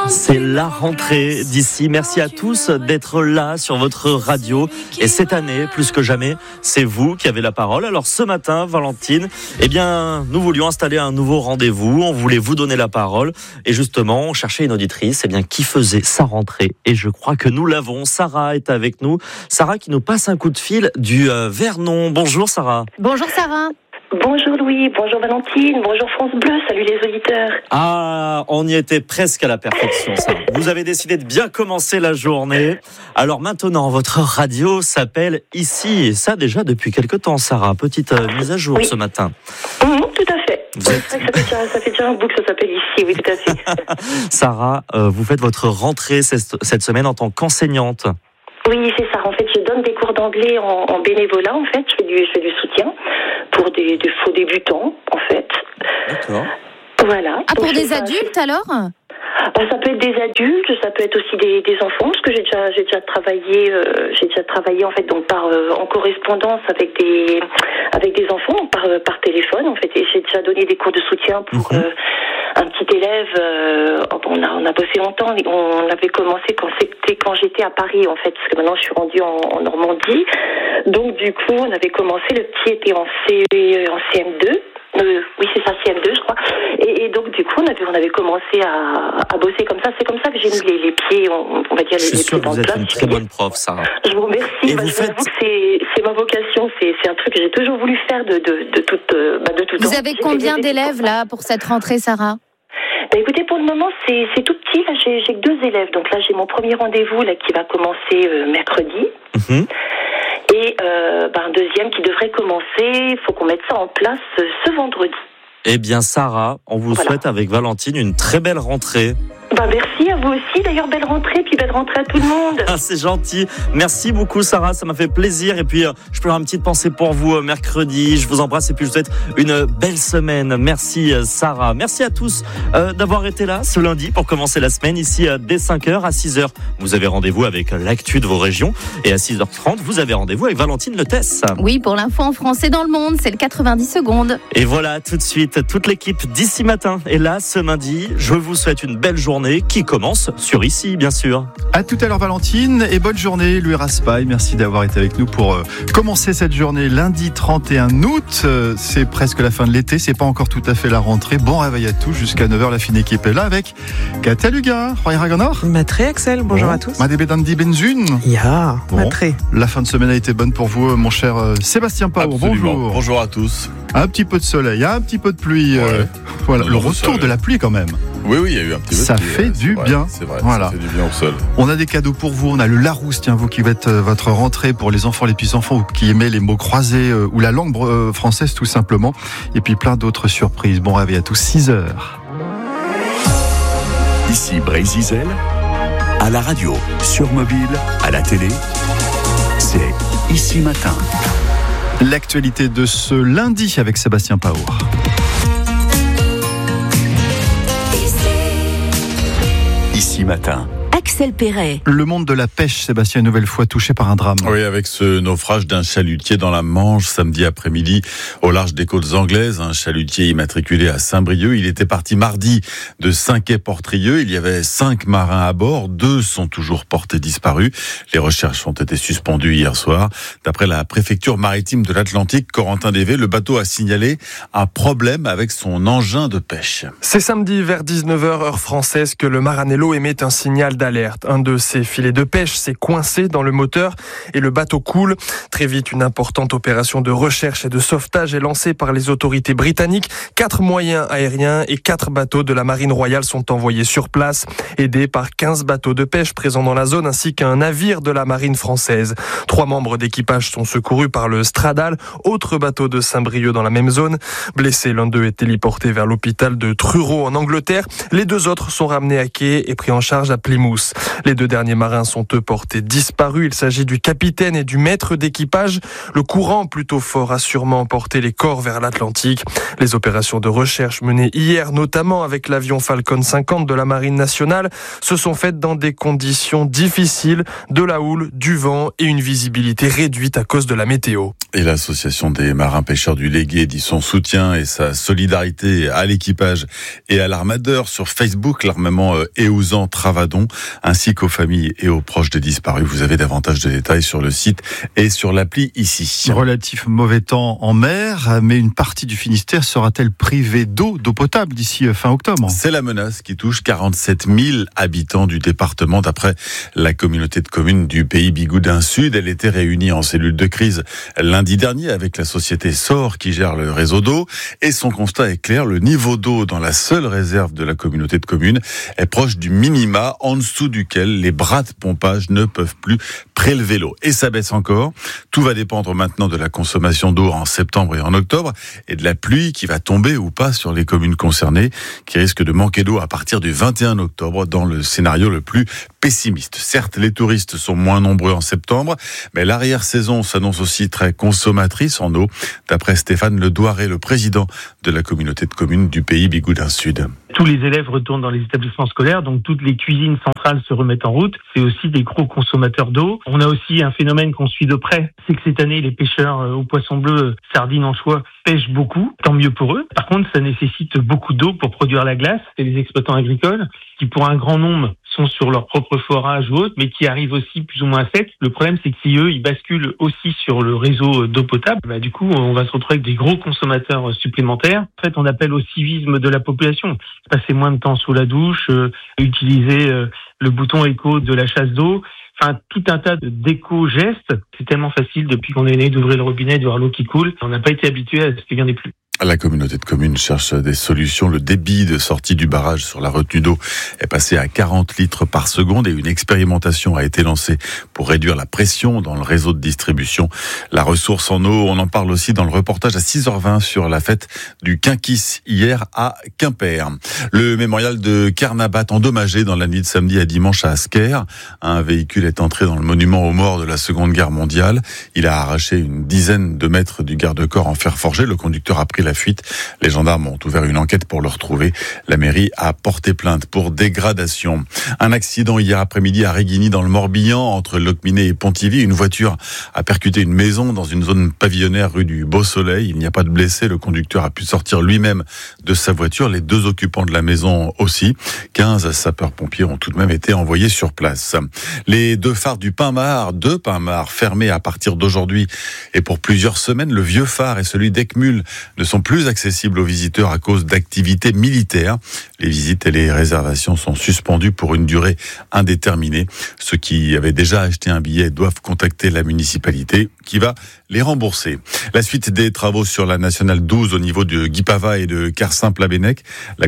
C'est la rentrée d'ici. Merci à tous d'être là sur votre radio. Et cette année, plus que jamais, c'est vous qui avez la parole. Alors ce matin, Valentine, nous voulions installer un nouveau rendez-vous. On voulait vous donner la parole. Et justement, on cherchait une auditrice qui faisait sa rentrée. Et je crois que nous l'avons. Sarah est avec nous. Sarah qui nous passe un coup de fil du Vernon. Bonjour Sarah. Bonjour Sarah. Bonjour Louis, bonjour Valentine, bonjour France Bleu, salut les auditeurs. Ah, on y était presque à la perfection, ça. Vous avez décidé de bien commencer la journée. Alors maintenant, votre radio s'appelle Ici, et ça déjà depuis quelque temps, Sarah. Petite mise à jour ce matin. Tout à fait. C'est vrai que ça fait déjà un bout que ça s'appelle Ici, oui, tout à fait. Sarah, vous faites votre rentrée cette semaine en tant qu'enseignante. Oui, c'est ça. En fait, je donne des cours d'anglais en bénévolat, en fait. Je fais du soutien pour des faux débutants, en fait. D'accord. Voilà. Ah, pour des adultes, alors ? Ça peut être des adultes, ça peut être aussi des enfants, parce que j'ai déjà travaillé en fait donc en correspondance avec des enfants par téléphone en fait, et j'ai déjà donné des cours de soutien pour un petit élève. On a bossé longtemps. On avait commencé quand j'étais à Paris en fait, parce que maintenant je suis rendue en Normandie. Donc du coup, on avait commencé. Le petit était en CM2. Oui, c'est ça, CM2, je crois. Et donc, du coup, on avait commencé à bosser comme ça. C'est comme ça que j'ai mis les pieds, on va dire, les pieds dans le plat. Je suis sûr que vous êtes une très bonne prof, Sarah. Je vous remercie. J'avoue que c'est ma vocation. C'est un truc que j'ai toujours voulu faire de tout temps. Vous avez combien d'élèves, là, pour cette rentrée, Sarah ? Écoutez, pour le moment, c'est tout petit. Là, j'ai que 2 élèves. Donc là, j'ai mon premier rendez-vous là qui va commencer mercredi. Et un deuxième qui devrait commencer. Il faut qu'on mette ça en place ce vendredi. Eh bien, Sarah, on vous souhaite avec Valentine une très belle rentrée. Merci à vous aussi. D'ailleurs, belle rentrée, puis belle rentrée à tout le monde. Ah, c'est gentil. Merci beaucoup, Sarah. Ça m'a fait plaisir. Et puis, je peux avoir une petite pensée pour vous mercredi. Je vous embrasse et puis je vous souhaite une belle semaine. Merci, Sarah. Merci à tous d'avoir été là ce lundi pour commencer la semaine. Ici, dès 5h à 6h, vous avez rendez-vous avec l'actu de vos régions. Et à 6h30, vous avez rendez-vous avec Valentine Letesse. Oui, pour l'info en français dans le monde, c'est le 90 secondes. Et voilà, tout de suite, toute l'équipe d'Ici Matin est là ce lundi. Je vous souhaite une belle journée qui commence sur Ici, bien sûr. À tout à l'heure, Valentine, et bonne journée, Louis Raspail. Merci d'avoir été avec nous pour commencer cette journée lundi 31 août. C'est presque la fin de l'été, c'est pas encore tout à fait la rentrée. Bon réveil à tous, jusqu'à 9h, la fine équipe est là avec Katia Luga, Roy Ragonor. Matré, Axel, bonjour à tous. Madébé Dandi Benzune. Ya, Matré. La fin de semaine a été bonne pour vous, mon cher Sébastien Pau. Bonjour. Bonjour à tous. Un petit peu de soleil, un petit peu de pluie. Voilà, le retour de la pluie quand même. Oui, il y a eu un petit peu de pluie. Ça fait du bien. C'est vrai, voilà. Ça fait du bien au sol. On a des cadeaux pour vous. On a le Larousse, tiens, vous qui êtes votre rentrée pour les enfants, les petits-enfants, ou qui aimez les mots croisés ou la langue française tout simplement. Et puis plein d'autres surprises. Bon réveil à tous, 6h. Ici Brésil, à la radio, sur mobile, à la télé, c'est Ici Matin. L'actualité de ce lundi avec Sébastien Paour. Ici Matin. Axel Perret. Le monde de la pêche, Sébastien, une nouvelle fois touché par un drame. Oui, avec ce naufrage d'un chalutier dans la Manche samedi après-midi au large des côtes anglaises. Un chalutier immatriculé à Saint-Brieuc. Il était parti mardi de Saint-Quay-Portrieux. Il y avait 5 marins à bord. 2 sont toujours portés disparus. Les recherches ont été suspendues hier soir. D'après la préfecture maritime de l'Atlantique, Corentin Dévé, le bateau a signalé un problème avec son engin de pêche. C'est samedi vers 19h heure française que le Maranello émet un signal d'alerte. Un de ses filets de pêche s'est coincé dans le moteur et le bateau coule. Très vite, une importante opération de recherche et de sauvetage est lancée par les autorités britanniques. 4 moyens aériens et 4 bateaux de la Marine royale sont envoyés sur place, aidés par 15 bateaux de pêche présents dans la zone ainsi qu'un navire de la Marine française. 3 membres d'équipage sont secourus par le Stradale, autre bateau de Saint-Brieuc dans la même zone. Blessé, l'un d'eux est héliporté vers l'hôpital de Truro en Angleterre. Les 2 autres sont ramenés à quai et pris en charge à Plymouth. tous. Les 2 derniers marins sont eux portés disparus. Il s'agit du capitaine et du maître d'équipage. Le courant plutôt fort a sûrement emporté les corps vers l'Atlantique. Les opérations de recherche menées hier, notamment avec l'avion Falcon 50 de la Marine nationale, se sont faites dans des conditions difficiles, de la houle, du vent et une visibilité réduite à cause de la météo. Et l'association des marins pêcheurs du Légué dit son soutien et sa solidarité à l'équipage et à l'armadeur sur Facebook, l'armement Éouzan Travadon, ainsi qu'aux familles et aux proches des disparus. Vous avez davantage de détails sur le site et sur l'appli ici. Relatif mauvais temps en mer, mais une partie du Finistère sera-t-elle privée d'eau potable d'ici fin octobre ? C'est la menace qui touche 47 000 habitants du département d'après la communauté de communes du Pays Bigoudin Sud. Elle était réunie en cellule de crise lundi dernier avec la société SOR qui gère le réseau d'eau et son constat est clair, le niveau d'eau dans la seule réserve de la communauté de communes est proche du minima en dessous duquel les bras de pompage ne peuvent plus prélever l'eau. Et ça baisse encore. Tout va dépendre maintenant de la consommation d'eau en septembre et en octobre et de la pluie qui va tomber ou pas sur les communes concernées qui risquent de manquer d'eau à partir du 21 octobre dans le scénario le plus pessimiste. Certes, les touristes sont moins nombreux en septembre, mais l'arrière-saison s'annonce aussi très consommatrice en eau, d'après Stéphane Ledouaré, le président de la communauté de communes du Pays Bigoudin Sud. Tous les élèves retournent dans les établissements scolaires, donc toutes les cuisines centrales se remettent en route. C'est aussi des gros consommateurs d'eau. On a aussi un phénomène qu'on suit de près, c'est que cette année, les pêcheurs au poisson bleu, sardines, anchois, pêchent beaucoup, tant mieux pour eux. Par contre, ça nécessite beaucoup d'eau pour produire la glace. C'est les exploitants agricoles qui, pour un grand nombre, sont sur leur propre forage ou autre, mais qui arrivent aussi plus ou moins à sec. Le problème, c'est que si eux, ils basculent aussi sur le réseau d'eau potable, du coup, on va se retrouver avec des gros consommateurs supplémentaires. En fait, on appelle au civisme de la population. Passer moins de temps sous la douche, utiliser le bouton éco de la chasse d'eau. Enfin, tout un tas d'éco-gestes. C'est tellement facile depuis qu'on est né d'ouvrir le robinet, de voir l'eau qui coule. On n'a pas été habitué à ce qu'il y en ait plus. La communauté de communes cherche des solutions. Le débit de sortie du barrage sur la retenue d'eau est passé à 40 litres par seconde et une expérimentation a été lancée pour réduire la pression dans le réseau de distribution. La ressource en eau, on en parle aussi dans le reportage à 6h20 sur la fête du Quinquis hier à Quimper. Le mémorial de Carnabat endommagé dans la nuit de samedi à dimanche à Asker. Un véhicule est entré dans le monument aux morts de la Seconde Guerre mondiale. Il a arraché une dizaine de mètres du garde-corps en fer forgé. Le conducteur a pris la fuite. Les gendarmes ont ouvert une enquête pour le retrouver. La mairie a porté plainte pour dégradation. Un accident hier après-midi à Régigny dans le Morbihan entre Locminé et Pontivy. Une voiture a percuté une maison dans une zone pavillonnaire rue du Beau-Soleil. Il n'y a pas de blessés. Le conducteur a pu sortir lui-même de sa voiture. Les 2 occupants de la maison aussi. 15 sapeurs-pompiers ont tout de même été envoyés sur place. Les 2 phares du Pin-Mard, 2 Pin-Mard fermés à partir d'aujourd'hui et pour plusieurs semaines. Le vieux phare et celui d'Ecmul ne sont plus accessibles aux visiteurs à cause d'activités militaires. Les visites et les réservations sont suspendues pour une durée indéterminée. Ceux qui avaient déjà acheté un billet doivent contacter la municipalité qui va les rembourser. La suite des travaux sur la nationale 12 au niveau de Guipava et de Carsin-Plabennec.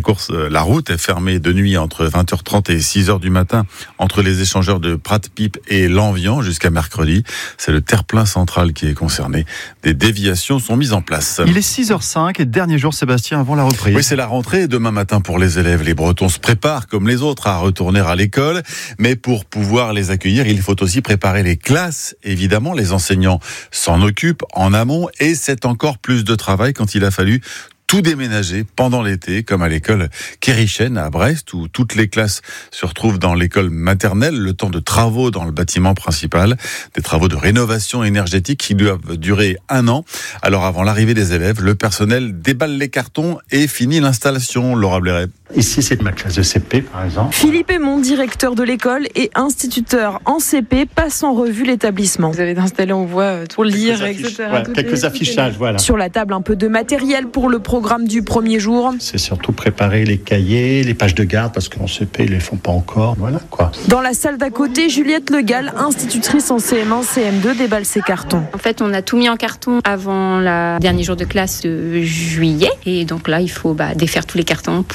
La route est fermée de nuit entre 20h30 et 6h du matin entre les échangeurs de Prat-Pipe et Lanvian jusqu'à mercredi. C'est le terre-plein central qui est concerné. Des déviations sont mises en place. Il est 6h05 et dernier jour, Sébastien, avant la reprise. Oui, c'est la rentrée demain matin pour les élèves. Les Bretons se préparent, comme les autres, à retourner à l'école. Mais pour pouvoir les accueillir, il faut aussi préparer les classes. Évidemment, les enseignants s'en occupent en amont et c'est encore plus de travail quand il a fallu tout déménager pendant l'été, comme à l'école Kérichen à Brest, où toutes les classes se retrouvent dans l'école maternelle, le temps de travaux dans le bâtiment principal, des travaux de rénovation énergétique qui doivent durer 1 an. Alors avant l'arrivée des élèves, le personnel déballe les cartons et finit l'installation. Laura Blairet. Ici, c'est ma classe de CP, par exemple. Philippe Aymon, directeur de l'école et instituteur en CP, passe en revue l'établissement. Vous avez installé, on voit, pour lire, etc. Quelques affichages, voilà. Sur la table, un peu de matériel pour le programme du premier jour. C'est surtout préparer les cahiers, les pages de garde, parce qu'en CP, ils les font pas encore. Voilà, quoi. Dans la salle d'à côté, Juliette Legal, institutrice en CM1, CM2, déballe ses cartons. En fait, on a tout mis en carton avant le dernier jour de classe de juillet. Et donc là, il faut défaire tous les cartons pour remettre la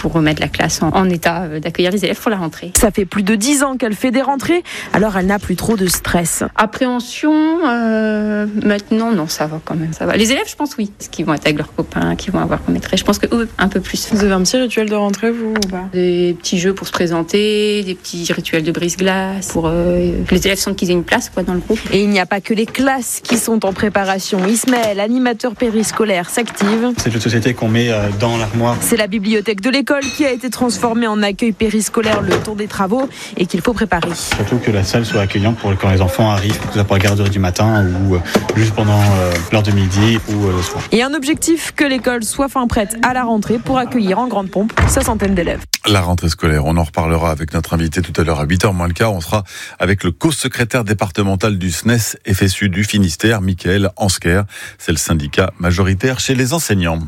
la classe en état d'accueillir les élèves pour la rentrée. Ça fait plus de 10 ans qu'elle fait des rentrées, alors elle n'a plus trop de stress. Appréhension, maintenant non, ça va quand même, ça va. Les élèves, je pense oui, parce qu'ils vont être avec leurs copains, qu'ils vont avoir comme maîtresse. Je pense que eux, un peu plus. Vous avez un petit rituel de rentrée, vous, ou pas ? Des petits jeux pour se présenter, des petits rituels de brise-glace, pour que les élèves sentent qu'ils aient une place dans le groupe. Et il n'y a pas que les classes qui sont en préparation. Ismaël, animateur périscolaire, s'active. C'est une société qu'on met dans l'armoire. C'est la bibliothèque de l'école qui a été transformée en accueil périscolaire le temps des travaux et qu'il faut préparer. Surtout que la salle soit accueillante pour quand les enfants arrivent, que ce soit pour la garderie du matin ou juste pendant l'heure de midi ou le soir. Et un objectif, que l'école soit fin prête à la rentrée pour accueillir en grande pompe sa centaine d'élèves. La rentrée scolaire, on en reparlera avec notre invité tout à l'heure à 8h moins le quart. On sera avec le co-secrétaire départemental du SNES FSU du Finistère, Michael Ansker. C'est le syndicat majoritaire chez les enseignants.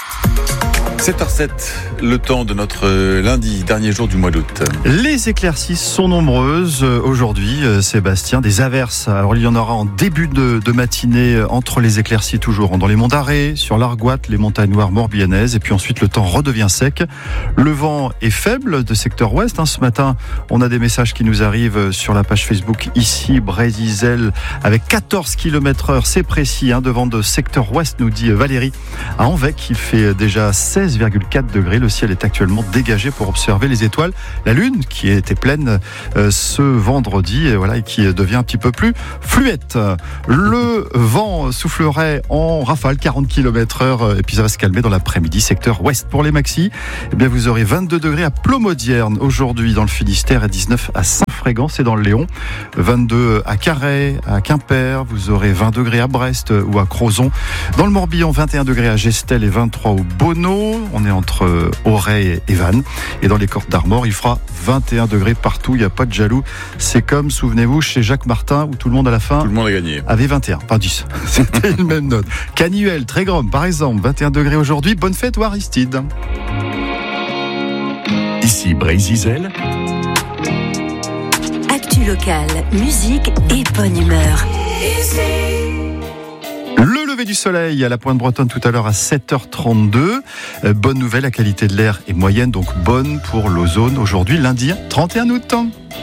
7h07, le temps de notre lundi, dernier jour du mois d'août. Les éclaircies sont nombreuses aujourd'hui, Sébastien. Des averses, alors il y en aura en début de matinée entre les éclaircies toujours dans les monts d'Arrée, sur l'Argoate, les montagnes noires morbihanaises. Et puis ensuite, le temps redevient sec. Le vent est faible de secteur ouest. Ce matin, on a des messages qui nous arrivent sur la page Facebook ici, Brézizel, avec 14 km/h. C'est précis, de vent de secteur ouest, nous dit Valérie. À Anvec, il fait déjà 16,4 degrés. Le ciel est actuellement dégagé pour observer les étoiles. La lune qui était pleine ce vendredi et qui devient un petit peu plus fluette. Le vent soufflerait en rafale 40 km/h et puis ça va se calmer dans l'après-midi secteur ouest. Pour les maxis, vous aurez 22 degrés à Plomodierne aujourd'hui dans le Finistère et 19 à Saint-Frégan, c'est dans le Léon, 22 à Carhaix, à Quimper, vous aurez 20 degrés à Brest ou à Crozon. Dans le Morbihan, 21 degrés à Gestel et 23 au Bonneau. On est entre Auray et Vannes. Et dans les Cortes d'Armor, il fera 21 degrés partout. Il n'y a pas de jaloux. C'est comme, souvenez-vous, chez Jacques Martin, où tout le monde à la fin tout le monde a gagné. Avait 21, pas 10. C'était une même note. Canuel, Trégrom, par exemple, 21 degrés aujourd'hui. Bonne fête au Aristide. Ici Brézizel. Actu local, musique et bonne humeur. Le lever du soleil à la Pointe-Bretonne tout à l'heure à 7h32. Bonne nouvelle, la qualité de l'air est moyenne, donc bonne pour l'ozone. Aujourd'hui, lundi 31 août.